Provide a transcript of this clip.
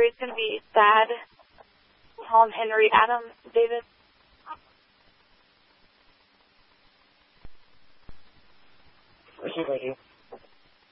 always going to be sad. Tom, Henry, Adam, David. Thank you.